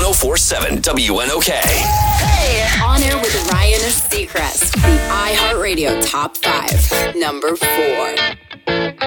104.7 WNOK. Hey! On air with Ryan Seacrest. The iHeartRadio Top 5. Number 4.